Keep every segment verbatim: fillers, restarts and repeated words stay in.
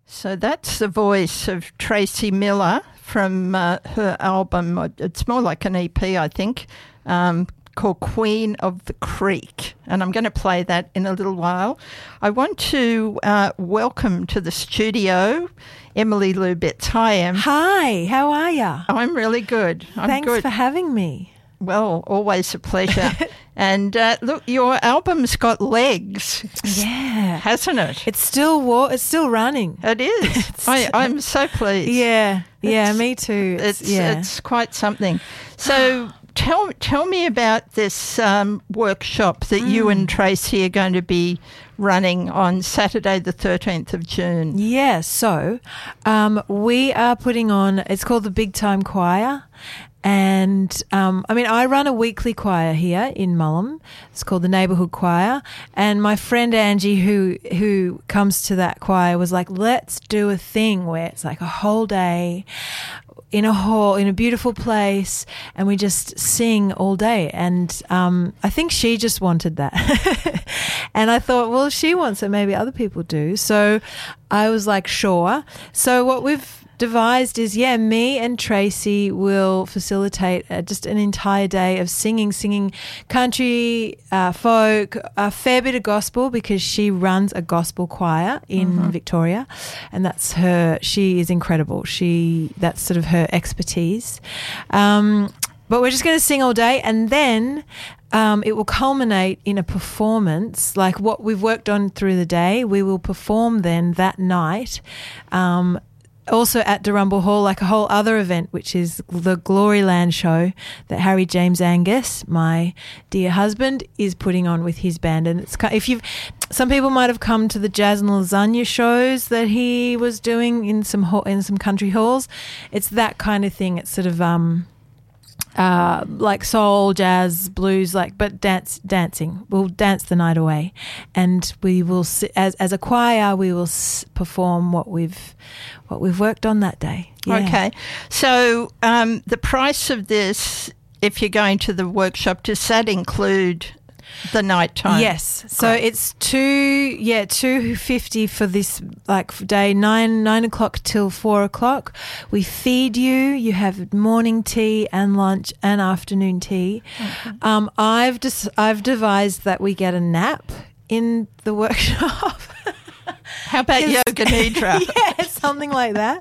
So that's the voice of Tracy Miller from uh, her album. It's more like an E P, I think, um, called Queen of the Creek. And I'm going to play that in a little while. I want to uh, welcome to the studio Emily Lou Betts. Hi, Em. Hi, how are you? I'm really good. I'm Thanks good. for having me. Well, always a pleasure. And uh, look, your album's got legs. Yeah. Hasn't it? It's still war. It's still running. It is. I, I'm so pleased. Yeah. Yeah, It's- me too. It's yeah. it's quite something. So tell tell me about this um, workshop that you and Tracy are going to be running on Saturday the thirteenth of June. Yeah, so um, we are putting on, it's called the Big Time Choir. And, um, I mean, I run a weekly choir here in Mullum. It's called the Neighbourhood Choir. And my friend Angie, who who comes to that choir, was like, let's do a thing where it's like a whole day in a hall, in a beautiful place, and we just sing all day. And um, I think she just wanted that. And I thought, well, if she wants it, maybe other people do. So I was like, sure. So what we've devised is, yeah, me and Tracy will facilitate uh, just an entire day of singing, singing country, uh, folk, a fair bit of gospel, because she runs a gospel choir in Mm-hmm. Victoria, and that's her. She is incredible. She that's sort of her expertise. Um, but we're just going to sing all day, and then um, it will culminate in a performance, like what we've worked on through the day. We will perform then that night. Um, Also at Durumble Hall, like a whole other event, which is the Gloryland show that Harry James Angus, my dear husband, is putting on with his band. And it's if you've, some people might have come to the Jazz and Lasagna shows that he was doing in some hall, in some country halls. It's that kind of thing. It's sort of um, uh, like soul, jazz, blues, like but dance, dancing. We'll dance the night away, and we will si- as as a choir we will s- perform what we've what we've worked on that day. Yeah. Okay. So um, the price of this, if you're going to the workshop, does that include the night time? Yes. So Great. it's two, yeah, two fifty for this like day nine nine o'clock till four o'clock. We feed you. You have morning tea and lunch and afternoon tea. Okay. Um, I've just I've devised that we get a nap in the workshop. How about Yes. yoga nidra? Yeah, something like that.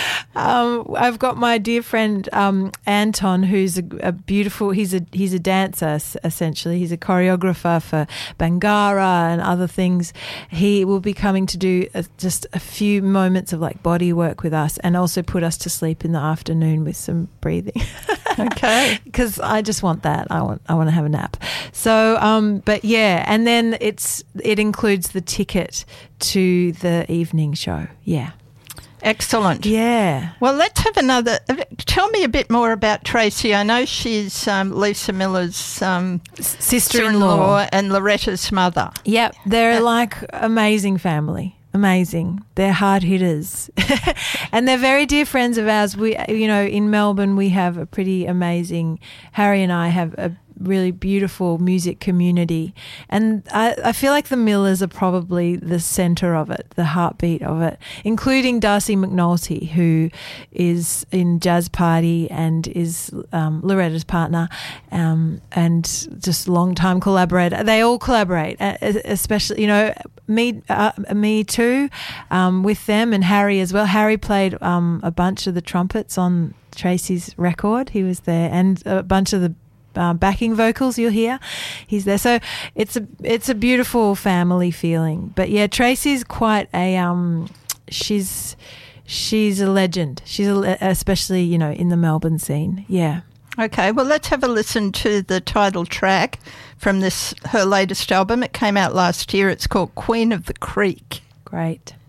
Um, I've got my dear friend um, Anton, who's a, a beautiful. He's a he's a dancer essentially. He's a choreographer for Bangara and other things. He will be coming to do a, just a few moments of like body work with us, and also put us to sleep in the afternoon with some breathing. Okay. Because I just want that. I want I want to have a nap. So, um, but yeah, and then it's it includes the ticket to the evening show. Yeah. Excellent. Yeah. Well, let's have another. Tell me a bit more about Tracy. I know she's um, Lisa Miller's um, sister-in-law and Loretta's mother. Yep. They're Uh, like amazing family. Amazing. They're hard hitters. And they're very dear friends of ours. We, you know, in Melbourne, we have a pretty amazing, Harry and I have a really beautiful music community. And I, I feel like the Millers are probably the centre of it, the heartbeat of it, including Darcy McNulty, who is in Jazz Party and is um, Loretta's partner um, and just long-time collaborator. They all collaborate, uh, especially, you know, me uh, me too, um, with them, and Harry as well. Harry played um, a bunch of the trumpets on Tracy's record. He was there, and a bunch of the Uh, backing vocals you'll hear, he's there. So it's a it's a beautiful family feeling. But yeah, Tracy's quite a um, she's she's a legend. She's a, especially you know in the Melbourne scene. Yeah. Okay, well, let's have a listen to the title track from this her latest album. It came out last year. It's called Queen of the Creek. Great.